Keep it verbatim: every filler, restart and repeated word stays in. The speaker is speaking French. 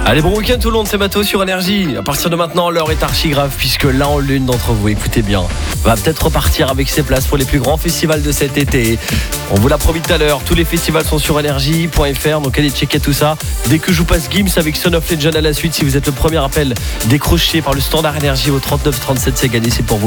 Allez, bon week-end tout le monde, c'est Mato sur Énergie. À partir de maintenant, l'heure est archi grave puisque l'un ou l'une d'entre vous, écoutez bien, va peut-être repartir avec ses places pour les plus grands festivals de cet été. On vous l'a promis tout à l'heure, tous les festivals sont sur énergie point f r, donc allez checker tout ça. Dès que je vous passe Gims avec Son of Legend à la suite, si vous êtes le premier appel décroché par le standard énergie au trente-neuf trente-sept, c'est gagné, c'est pour vous.